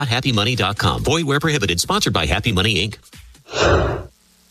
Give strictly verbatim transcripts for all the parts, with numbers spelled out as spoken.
happy money dot com. Void where prohibited. Sponsored by Happy Money, Incorporated.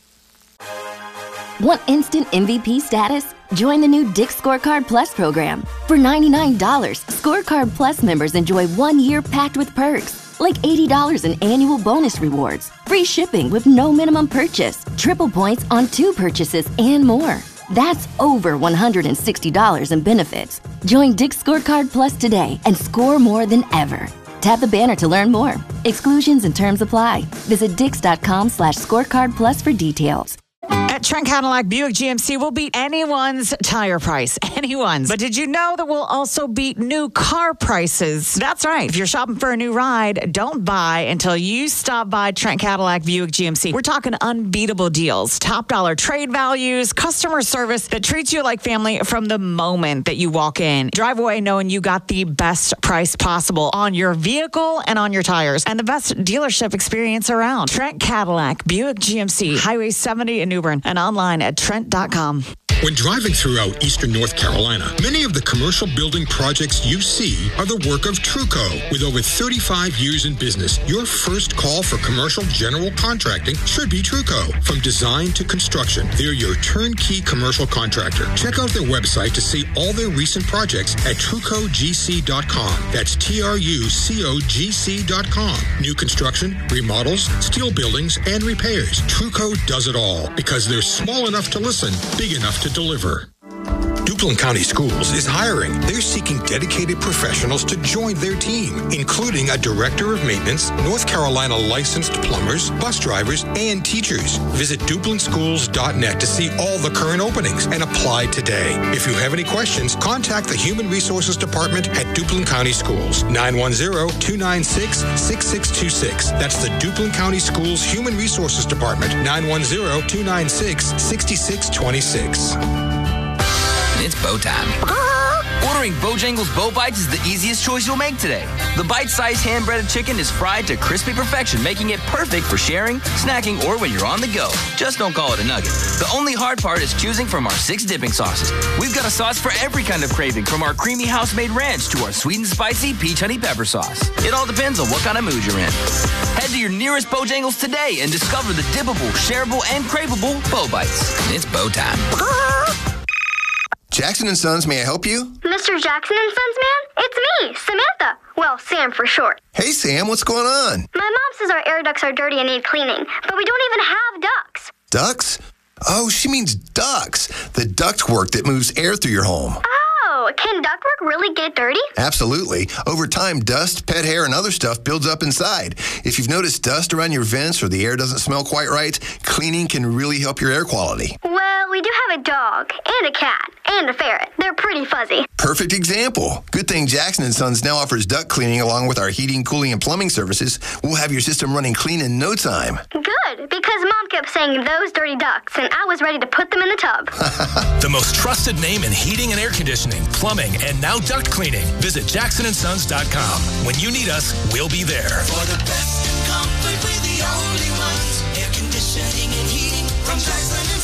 Want instant M V P status? Join the new Dick's Scorecard Plus program. For ninety-nine dollars, Scorecard Plus members enjoy one year packed with perks, like eighty dollars in annual bonus rewards, free shipping with no minimum purchase, triple points on two purchases, and more. That's over one hundred sixty dollars in benefits. Join Dick's Scorecard Plus today and score more than ever. Tap the banner to learn more. Exclusions and terms apply. Visit dix.com slash scorecard plus for details. At Trent Cadillac Buick G M C, we'll beat anyone's tire price. Anyone's. But did you know that we'll also beat new car prices? That's right. If you're shopping for a new ride, don't buy until you stop by Trent Cadillac Buick G M C. We're talking unbeatable deals, top dollar trade values, customer service that treats you like family from the moment that you walk in. Drive away knowing you got the best price possible on your vehicle and on your tires, and the best dealership experience around. Trent Cadillac Buick G M C, Highway seventy in New Bern, and online at trent dot com. When driving throughout eastern North Carolina, many of the commercial building projects you see are the work of Truco. With over thirty-five years in business, your first call for commercial general contracting should be Truco. From design to construction, they're your turnkey commercial contractor. Check out their website to see all their recent projects at truco g c dot com. That's T R U C O G C dot com. New construction, remodels, steel buildings, and repairs. Truco does it all because they're small enough to listen, big enough to deliver. Duplin County Schools is hiring. They're seeking dedicated professionals to join their team, including a director of maintenance, North Carolina licensed plumbers, bus drivers, and teachers. Visit duplin schools dot net to see all the current openings and apply today. If you have any questions, contact the Human Resources Department at Duplin County Schools, nine one zero, two nine six, six six two six. That's the Duplin County Schools Human Resources Department, nine one zero, two nine six, six six two six. It's bow time. Ordering Bojangles Bow Bites is the easiest choice you'll make today. The bite-sized hand-breaded chicken is fried to crispy perfection, making it perfect for sharing, snacking, or when you're on the go. Just don't call it a nugget. The only hard part is choosing from our six dipping sauces. We've got a sauce for every kind of craving, from our creamy house-made ranch to our sweet and spicy peach honey pepper sauce. It all depends on what kind of mood you're in. Head to your nearest Bojangles today and discover the dippable, shareable, and craveable Bow Bites. It's bow time. Jackson and Sons, may I help you? Mister Jackson and Sons, man? It's me, Samantha. Well, Sam for short. Hey, Sam, what's going on? My mom says our air ducts are dirty and need cleaning, but we don't even have ducts. Ducts? Oh, she means ducts. The ductwork that moves air through your home. Oh, can ductwork really get dirty? Absolutely. Over time, dust, pet hair, and other stuff builds up inside. If you've noticed dust around your vents or the air doesn't smell quite right, cleaning can really help your air quality. Well, we do have a dog and a cat and a ferret. They're pretty fuzzy. Perfect example. Good thing Jackson and Sons now offers duct cleaning along with our heating, cooling, and plumbing services. We'll have your system running clean in no time. Good, because Mom kept saying those dirty ducts, and I was ready to put them in the tub. The most trusted name in heating and air conditioning, plumbing, and now duct cleaning. Visit jackson and sons dot com. When you need us, we'll be there. For the best in comfort, we're the only ones. Air conditioning and heating from Jackson and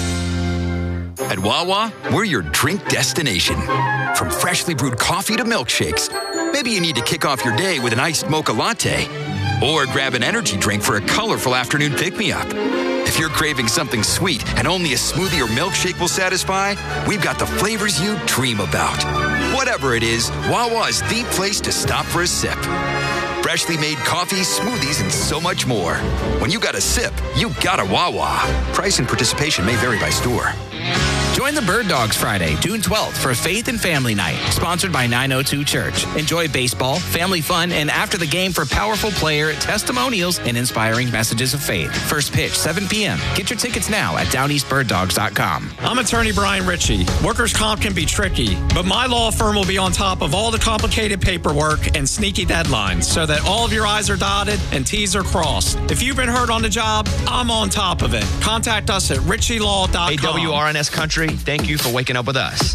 Sons. At Wawa, we're your drink destination. From freshly brewed coffee to milkshakes. Maybe you need to kick off your day with an iced mocha latte. Or grab an energy drink for a colorful afternoon pick-me-up. If you're craving something sweet and only a smoothie or milkshake will satisfy, we've got the flavors you dream about. Whatever it is, Wawa is the place to stop for a sip. Freshly made coffee, smoothies, and so much more. When you got a sip, you got a Wawa. Price and participation may vary by store. Join the Bird Dogs Friday, June twelfth for Faith and Family Night, sponsored by nine oh two Church. Enjoy baseball, family fun, and after the game for powerful player testimonials and inspiring messages of faith. First pitch, seven p.m. Get your tickets now at down east bird dogs dot com. I'm attorney Brian Ritchie. Workers' comp can be tricky, but my law firm will be on top of all the complicated paperwork and sneaky deadlines so that all of your I's are dotted and T's are crossed. If you've been hurt on the job, I'm on top of it. Contact us at ritchie law dot com. Hey, W R N S Country, thank you for waking up with us.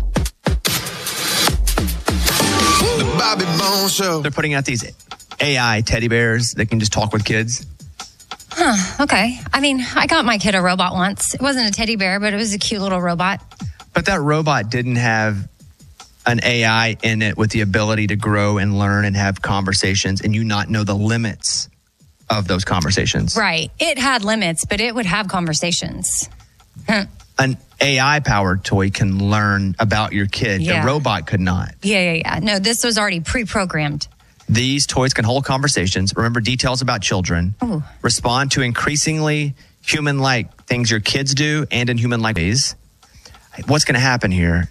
The Bobby Bones Show. They're putting out these A I teddy bears that can just talk with kids. Huh, okay. I mean, I got my kid a robot once. It wasn't a teddy bear, but it was a cute little robot. But that robot didn't have an A I in it with the ability to grow and learn and have conversations, and you not know the limits of those conversations. Right. It had limits, but it would have conversations. Huh. An A I-powered toy can learn about your kid. Yeah. A robot could not. Yeah, yeah, yeah. No, this was already pre-programmed. These toys can hold conversations, remember details about children, Ooh. respond to increasingly human-like things your kids do and in human-like ways. What's going to happen here?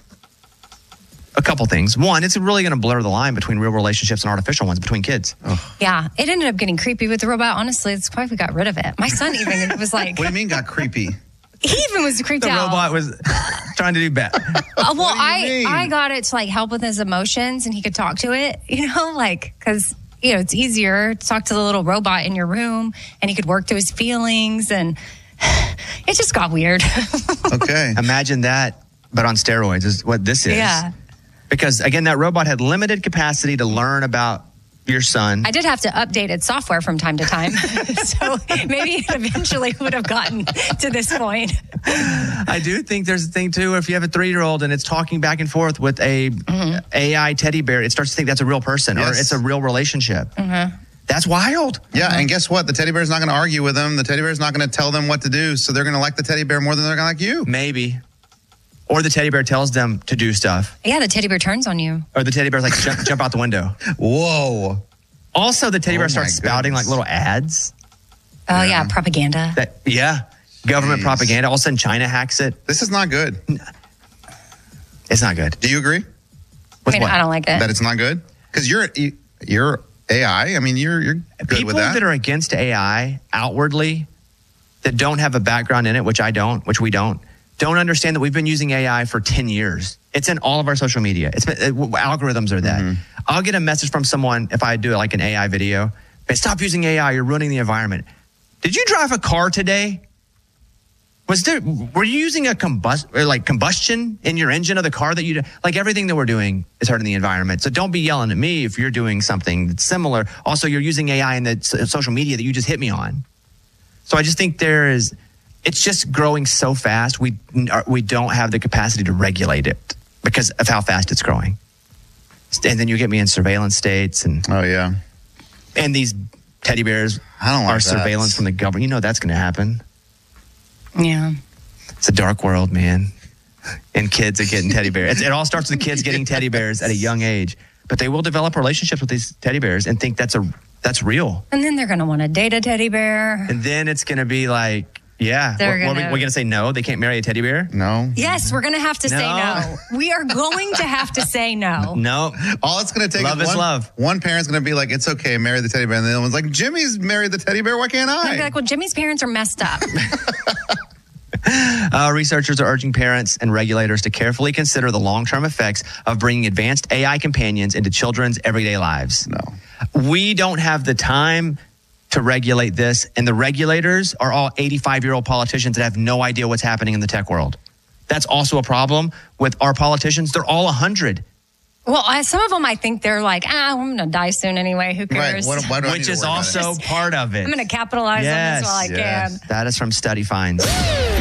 A couple things. One, it's really going to blur the line between real relationships and artificial ones between kids. Oh. Yeah, it ended up getting creepy with the robot. Honestly, it's why we got rid of it. My son even was like... What do you mean got creepy? He even was creeped the out. The robot was trying to do bad. Uh, well, I mean? I got it to like help with his emotions, and he could talk to it. You know, like because you know it's easier to talk to the little robot in your room, and he could work through his feelings, and it just got weird. Okay, imagine that, but on steroids is what this is. Yeah. Because, again, that robot had limited capacity to learn about your son. I did have to update its software from time to time. So maybe it eventually would have gotten to this point. I do think there's a thing, too, if you have a three-year-old and it's talking back and forth with a mm-hmm. A I teddy bear, it starts to think that's a real person yes. or it's a real relationship. Mm-hmm. That's wild. Yeah, mm-hmm. and guess what? The teddy bear's not going to argue with them. The teddy bear's not going to tell them what to do, so they're going to like the teddy bear more than they're going to like you. Maybe. Or the teddy bear tells them to do stuff. Yeah, the teddy bear turns on you. Or the teddy bear's like, jump, jump out the window. Whoa. Also, the teddy Oh bear starts my spouting goodness. like little ads. Oh, yeah, propaganda. That, yeah, government Jeez. propaganda. All of a sudden, China hacks it. This is not good. It's not good. Do you agree? I mean, I don't like it. That it's not good? Because you're you're A I. I mean, you're you're good People with that. that are against A I outwardly, that don't have a background in it, which I don't, which we don't, don't understand that we've been using A I for ten years. It's in all of our social media. It's been, uh, algorithms are that. Mm-hmm. I'll get a message from someone if I do like an A I video. Hey, stop using A I. You're ruining the environment. Did you drive a car today? Was there? Were you using a combust or like combustion in your engine of the car that you do? Like everything that we're doing is hurting the environment. So don't be yelling at me if you're doing something that's similar. Also, you're using A I in the social media that you just hit me on. So I just think there is. It's just growing so fast. We we don't have the capacity to regulate it because of how fast it's growing. And then you get me in surveillance states and oh yeah, and these teddy bears I don't like are that. surveillance from the government. You know that's going to happen. Yeah, it's a dark world, man. And kids are getting teddy bears. It, it all starts with the kids getting teddy bears at a young age, but they will develop relationships with these teddy bears and think that's a that's real. And then they're going to want to date a teddy bear. And then it's going to be like. Yeah. They're what, gonna, what are we, we going to say no? They can't marry a teddy bear? No. Yes, we're going to have to no. say no. We are going to have to say no. No. All it's going to take love is, is one, love. One parent's going to be like, it's okay, marry the teddy bear. And the other one's like, Jimmy's married the teddy bear. Why can't I? I'd be like, well, Jimmy's parents are messed up. Uh, researchers are urging parents and regulators to carefully consider the long-term effects of bringing advanced A I companions into children's everyday lives. No. We don't have the time to regulate this, and the regulators are all eighty-five-year-old politicians that have no idea what's happening in the tech world. That's also a problem with our politicians. They're all one hundred. Well, I, some of them, I think they're like, ah, I'm going to die soon anyway. Who cares? Right. What, why do I Which need to is worry about also it? part of it. I'm going to capitalize yes, on this while I yes. can. That is from study finds.